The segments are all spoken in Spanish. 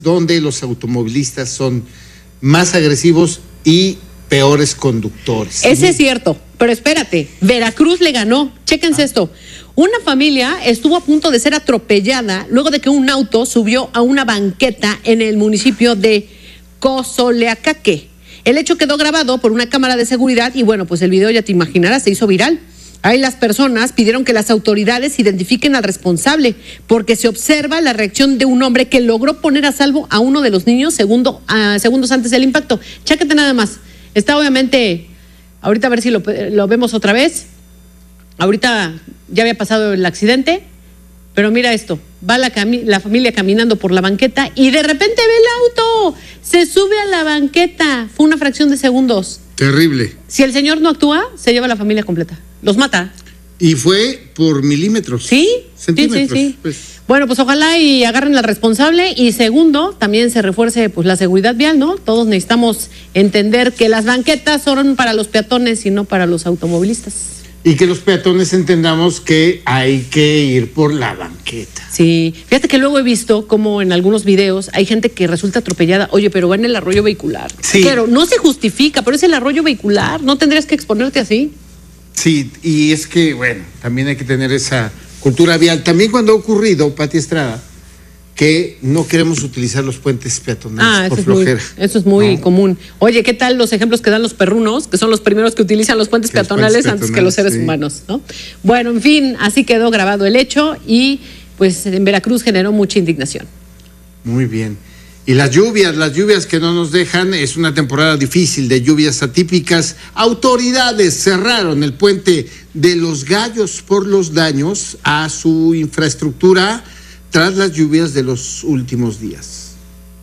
donde los automovilistas son más agresivos y peores conductores. Ese es cierto, pero espérate, Veracruz le ganó. Chéquense esto. Una familia estuvo a punto de ser atropellada luego de que un auto subió a una banqueta en el municipio de Cozoleacaque. El hecho quedó grabado por una cámara de seguridad y bueno, pues el video ya te imaginarás, se hizo viral. Ahí las personas pidieron que las autoridades identifiquen al responsable porque se observa la reacción de un hombre que logró poner a salvo a uno de los niños segundos antes del impacto. Chécate nada más. Está obviamente, ahorita a ver si lo vemos otra vez. Ahorita ya había pasado el accidente, pero mira esto. Va la familia caminando por la banqueta y de repente ve el auto. Se sube a la banqueta. Fue una fracción de segundos. Terrible. Si el señor no actúa, se lleva a la familia completa. Los mata. Y fue por milímetros. ¿Sí? Centímetros. Sí. Pues. Bueno, pues ojalá y agarren al responsable. Y segundo, también se refuerce pues la seguridad vial, ¿no? Todos necesitamos entender que las banquetas son para los peatones y no para los automovilistas. Y que los peatones entendamos que hay que ir por la banqueta. Sí, fíjate que luego he visto como en algunos videos hay gente que resulta atropellada. Oye, pero va en el arroyo vehicular. Sí. Pero no se justifica, pero es el arroyo vehicular. ¿No tendrías que exponerte así? Sí, y es que, bueno, también hay que tener esa cultura vial. También cuando ha ocurrido, Pati Estrada, que no queremos utilizar los puentes peatonales por flojera. Eso es muy común. Oye, ¿qué tal los ejemplos que dan los perrunos, que son los primeros que utilizan los puentes peatonales antes que los seres humanos, ¿no? Bueno, en fin, así quedó grabado el hecho y pues en Veracruz generó mucha indignación. Muy bien. Y las lluvias que no nos dejan, es una temporada difícil de lluvias atípicas. Autoridades cerraron el puente de Los Gallos por los daños a su infraestructura tras las lluvias de los últimos días.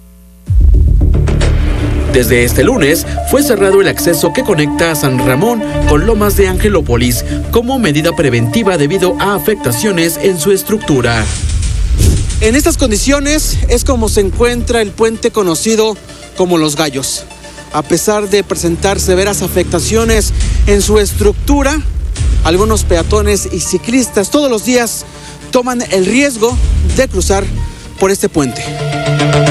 Desde este lunes fue cerrado el acceso que conecta a San Ramón con Lomas de Angelópolis como medida preventiva debido a afectaciones en su estructura. En estas condiciones es como se encuentra el puente conocido como Los Gallos. A pesar de presentar severas afectaciones en su estructura, algunos peatones y ciclistas todos los días toman el riesgo de cruzar por este puente.